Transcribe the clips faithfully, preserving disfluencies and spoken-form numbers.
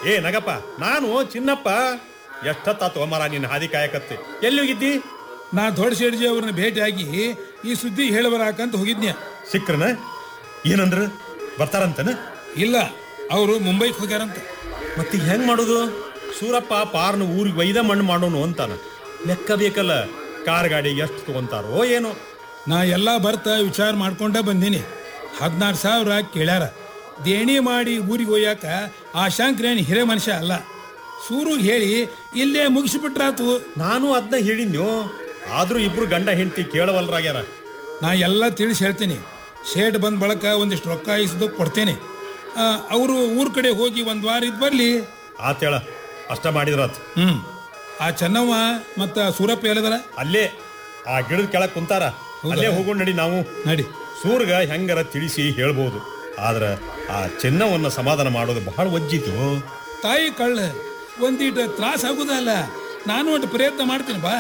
ಏ ನಗಪ್ಪ, ನಾನು ಚಿನ್ನಪ್ಪ. ಎಷ್ಟೊತ್ತಾತು ಮರ ನಿನ್ನ ಹಾದಿ ಕಾಯಕತ್ತೆ. ಎಲ್ಲಿ ಹೋಗಿದ್ದಿ? ನಾ ದೊಡ್ಡ ಶೇಡ್ಜಿ ಅವ್ರನ್ನ ಭೇಟಿಯಾಗಿ ಈ ಸುದ್ದಿ ಹೇಳಬರಾಕಂತ ಹೋಗಿದ್ನ್ಯ. ಸಿಕ್ರನ? ಏನಂದ್ರ? ಬರ್ತಾರಂತನ? ಇಲ್ಲ, ಅವರು ಮುಂಬೈಗೆ ಹೋಗ್ಯಾರಂತ. ಮತ್ತೆ ಹೆಂಗ್ ಮಾಡೋದು? ಸೂರಪ್ಪ ಪಾರ್ನ ಊರಿಗೆ ವೈದ ಮಣ್ಣು ಮಾಡೋನು ಅಂತಾನ. ಲೆಕ್ಕ ಬೇಕಲ್ಲ, ಕಾರ್ ಗಾಡಿ ಎಷ್ಟು ತಗೊಂತಾರೋ ಏನೋ. ನಾ ಎಲ್ಲ ಬರ್ತಾ ವಿಚಾರ ಮಾಡ್ಕೊಂಡ ಬಂದೀನಿ. ಹದಿನಾರು ಸಾವಿರ ಕೇಳ್ಯಾರ. ದೇಣಿ ಮಾಡಿ ಊರಿಗೆ ಒಯ್ಯಾಕ ಆ ಶಾಂಕ್ರೇನ್ ಹಿರೇ ಮನುಷ್ಯ ಅಲ್ಲ. ಸೂರಿಗೆ ಹೇಳಿ ಇಲ್ಲೇ ಮುಗಿಸಿಬಿಟ್ರಾತು. ನಾನು ಅದನ್ನ ಹೇಳಿದ್ನು, ಆದ್ರೂ ಇಬ್ರು ಗಂಡ ಹೆಂಡತಿ ಕೇಳವಲ್ರಾಗ್ಯಾರ. ನಾ ಎಲ್ಲ ತಿಳಿಸಿ ಹೇಳ್ತೀನಿ. ಶೇಡ್ ಬಂದ ಬಳಕ ಒಂದಿಷ್ಟು ರೊಕ್ಕ ಇಸ್ದು ಕೊಡ್ತೇನೆ. ಅವರು ಊರ್ ಕಡೆ ಹೋಗಿ ಒಂದ್ ವಾರ ಇದ್ ಬರ್ಲಿ. ಆತೇಳ, ಅಷ್ಟ ಮಾಡಿದ್ರಾತ್. ಹ್ಮ್ ಆ ಚೆನ್ನವ್ವ ಮತ್ತ ಸೂರಪ್ಪ ಎಲ್ಲದಾರ? ಅಲ್ಲೇ ಆ ಗಿಡದ ಕೆಳಗ್ ಕುಂತಾರ. ಅಲ್ಲೇ ಹೋಗೋಣ ನಡಿ. ನಾವು ನಡಿ. ಸೂರ್ಗ ಹೆಂಗಾರ ತಿಳಿಸಿ ಹೇಳ್ಬೋದು, ಆದ್ರ ಆ ಚೆನ್ನವನ್ನ ಸಮಾಧಾನ ಮಾಡೋದು ಬಹಳ ಒಜ್ಜಿತು. ತಾಯಿ ಕಳ್ಳ ಒಂದೀಟ ತ್ರಾಸ ಆಗುದಲ್ಲ. ನಾನು ಒಟ್ಟು ಪ್ರಯತ್ನ ಮಾಡ್ತೀನಿ. ಬಾ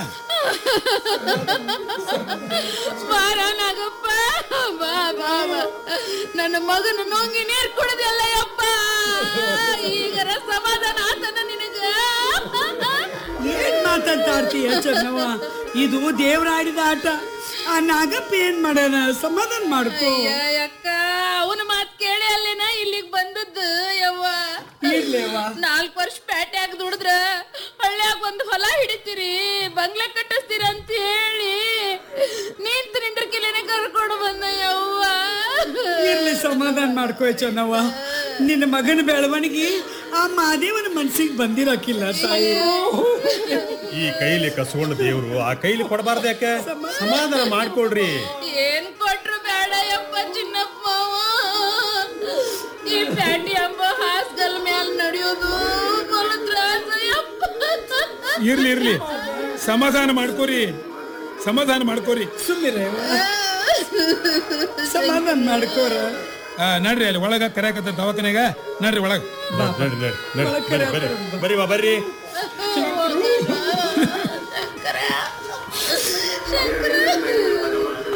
ಬಾರ ನಾಗಪ್ಪ, ಬಾ ಬಾ ಬಾ. ನನ್ನ ಮಗನ ನೋಂಗಿ ನೀರ್ ಕುಡಿದಲ್ಲ ಯಪ್ಪ. ಈಗರ ಸಮಾಧಾನ ಆತನ ನಿನಗ? ಏನ್ ಮಾತಾಡ್ತಾರ್ತೀಯ ಚೆನ್ನವ್ವ? ಇದು ದೇವ್ರಾಡಿದ ಆಟ. ಆ ನಾಗಪ್ಪ ಏನ್ ಮಾಡೋಣ? ಸಮಾಧಾನ ಮಾಡ್ಕೋ. ಅಕ್ಕ, ಅವನ ಮಾತ್ ಕೇಳಿ ಅಲ್ಲೇನ ಇಲ್ಲಿಗೆ ಬಂದದ್ದು ಯವ್ವ. ನಾಲ್ಕು ವರ್ಷ ಪೇಟೆಯಾಗ ದುಡಿದ್ರ ಹಳ್ಳಿಯಾಗ ಒಂದು ಹೊಲ ಹಿಡಿತೀರಿ, ಬಂಗ್ಲೆ ಕಟ್ಟಿಸ್ತೀರ ಅಂತ ಹೇಳಿ ನಿಂತು ನಿಂದ್ರ ಕಿಲೆನೆ ಕರ್ಕೊಂಡು ಬಂದ ಯವ್ವ. ಇರ್ಲಿ, ಸಮಾಧಾನ ಮಾಡ್ಕೋ ಚೆನ್ನವ್ವ. ನಿನ್ನ ಮಗನ ಬೆಳವಣಿಗೆ ಆ ಮಾದೇವನ ಮನ್ಸಿಗೆ ಬಂದಿರಕ್ಕಿಲ್ಲ ತಾಯಿ. ಈ ಕೈಲಿ ಕಸ್ಕೊಂಡ ದೇವ್ರು ಆ ಕೈಲಿ ಕೊಡಬಾರ್ದು ಯಾಕೆ? ಸಮಾಧಾನ ಮಾಡ್ಕೊಳ್ರಿ. ಏನ್ ಕೊಟ್ರು ಬೇಡ ಯಪ್ಪ ಚಿನ್ನಪ್ಪ. ಈ ಪ್ಯಾಟಿ ಅಂಬ ಹಾಸ್ಗಲ್ ಮ್ಯಾಲ ನಡೆಯೋದು ಬಲು ತ್ರಾಸ ಯಪ್ಪ. ಇರ್ಲಿ ಇರ್ಲಿ, ಸಮಾಧಾನ ಮಾಡ್ಕೋರಿ, ಸಮಾಧಾನ ಮಾಡ್ಕೋರಿ. ಸುಮ್ಮಿರ, ಸಮಾಧಾನ ಮಾಡ್ಕೋರ. ನಡ್ರಿ, ಅಲ್ಲಿ ಒಳಗ ಕರ್ಯಾಕತ್ತ ದವಾಖಾನೆಗ. ನಡ್ರಿ ಒಳಗ. ಬರ್ರಿ ಬಾ ಬರ್ರಿ. ಶಂಕರ